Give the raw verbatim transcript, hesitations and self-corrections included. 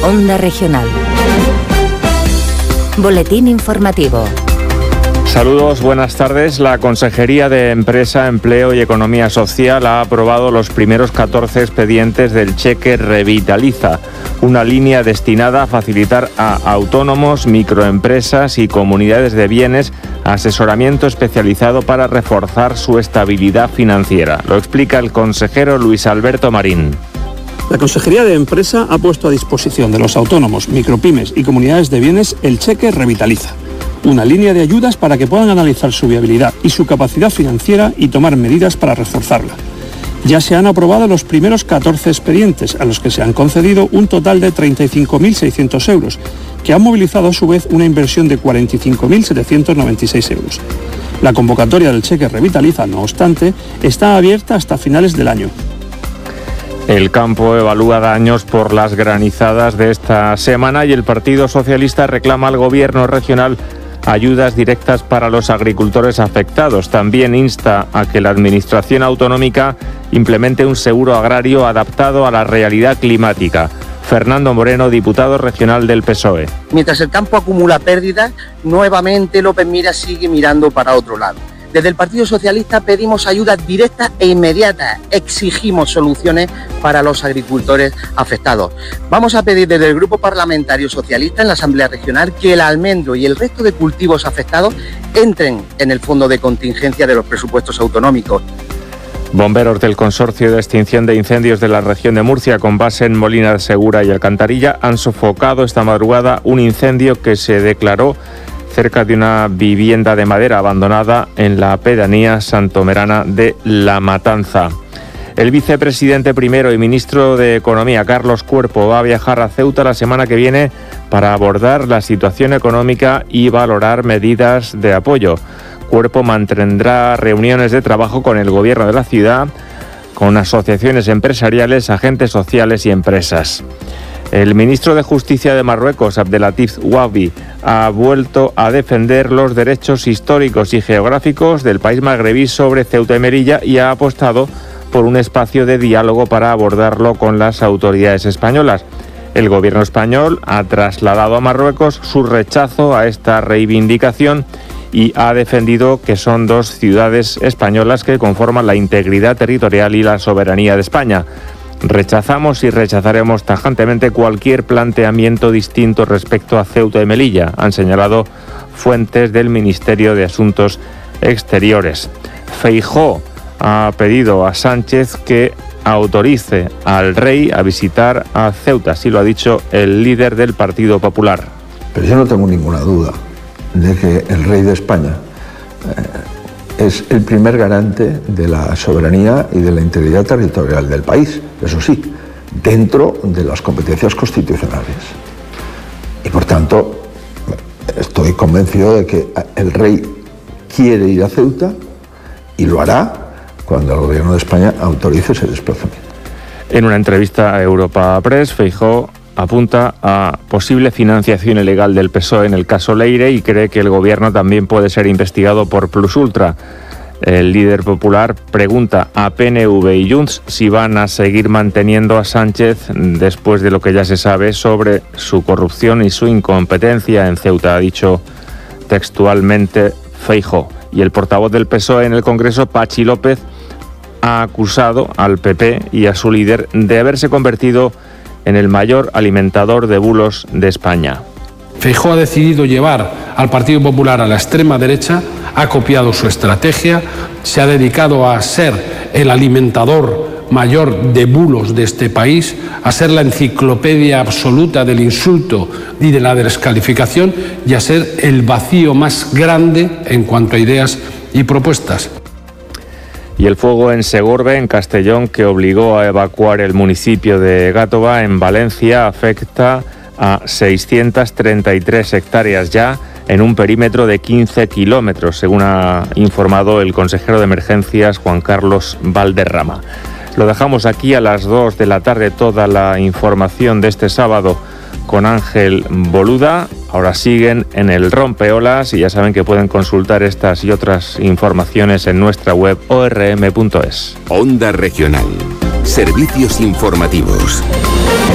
Onda Regional. Boletín informativo. Saludos, buenas tardes. La Consejería de Empresa, Empleo y Economía Social ha aprobado los primeros catorce expedientes del cheque Revitaliza, una línea destinada a facilitar a autónomos, microempresas y comunidades de bienes asesoramiento especializado para reforzar su estabilidad financiera. Lo explica el consejero Luis Alberto Marín. La Consejería de Empresa ha puesto a disposición de los autónomos, micropymes y comunidades de bienes el cheque Revitaliza, una línea de ayudas para que puedan analizar su viabilidad y su capacidad financiera y tomar medidas para reforzarla. Ya se han aprobado los primeros catorce expedientes, a los que se han concedido un total de treinta y cinco mil seiscientos euros, que han movilizado a su vez una inversión de cuarenta y cinco mil setecientos noventa y seis euros. La convocatoria del cheque Revitaliza, no obstante, está abierta hasta finales del año. El campo evalúa daños por las granizadas de esta semana y el Partido Socialista reclama al Gobierno regional ayudas directas para los agricultores afectados. También insta a que la Administración autonómica implemente un seguro agrario adaptado a la realidad climática. Fernando Moreno, diputado regional del P S O E. Mientras el campo acumula pérdidas, nuevamente López Miras sigue mirando para otro lado. Desde el Partido Socialista pedimos ayudas directas e inmediatas, exigimos soluciones para los agricultores afectados. Vamos a pedir desde el Grupo Parlamentario Socialista en la Asamblea Regional que el almendro y el resto de cultivos afectados entren en el fondo de contingencia de los presupuestos autonómicos. Bomberos del Consorcio de Extinción de Incendios de la región de Murcia, con base en Molina de Segura y Alcantarilla, han sofocado esta madrugada un incendio que se declaró cerca de una vivienda de madera abandonada en la pedanía santomerana de La Matanza. El vicepresidente primero y ministro de Economía, Carlos Cuerpo, va a viajar a Ceuta la semana que viene para abordar la situación económica y valorar medidas de apoyo. Cuerpo mantendrá reuniones de trabajo con el gobierno de la ciudad, con asociaciones empresariales, agentes sociales y empresas. El ministro de Justicia de Marruecos, Abdelatif Ouabi, ha vuelto a defender los derechos históricos y geográficos del país magrebí sobre Ceuta y Melilla y ha apostado por un espacio de diálogo para abordarlo con las autoridades españolas. El gobierno español ha trasladado a Marruecos su rechazo a esta reivindicación y ha defendido que son dos ciudades españolas que conforman la integridad territorial y la soberanía de España. Rechazamos y rechazaremos tajantemente cualquier planteamiento distinto respecto a Ceuta y Melilla, han señalado fuentes del Ministerio de Asuntos Exteriores. Feijóo ha pedido a Sánchez que autorice al rey a visitar a Ceuta, así lo ha dicho el líder del Partido Popular. Pero yo no tengo ninguna duda de que el rey de España eh, es el primer garante de la soberanía y de la integridad territorial del país, eso sí, dentro de las competencias constitucionales. Y por tanto, estoy convencido de que el rey quiere ir a Ceuta y lo hará cuando el gobierno de España autorice ese desplazamiento. En una entrevista a Europa Press, Feijóo apunta a posible financiación ilegal del P S O E en el caso Leire y cree que el gobierno también puede ser investigado por Plus Ultra. El líder popular pregunta a P N V y Junts si van a seguir manteniendo a Sánchez después de lo que ya se sabe sobre su corrupción y su incompetencia en Ceuta, ha dicho textualmente Feijóo. Y el portavoz del P S O E en el Congreso, Pachi López, ha acusado al P P y a su líder de haberse convertido en el mayor alimentador de bulos de España. Feijóo ha decidido llevar al Partido Popular a la extrema derecha, ha copiado su estrategia, se ha dedicado a ser el alimentador mayor de bulos de este país, a ser la enciclopedia absoluta del insulto y de la descalificación y a ser el vacío más grande en cuanto a ideas y propuestas. Y el fuego en Segorbe, en Castellón, que obligó a evacuar el municipio de Gátova, en Valencia, afecta a seiscientas treinta y tres hectáreas ya en un perímetro de quince kilómetros, según ha informado el consejero de Emergencias, Juan Carlos Valderrama. Lo dejamos aquí a las dos de la tarde, toda la información de este sábado con Ángel Boluda. Ahora siguen en el Rompeolas y ya saben que pueden consultar estas y otras informaciones en nuestra web o r m punto es. Onda Regional. Servicios informativos.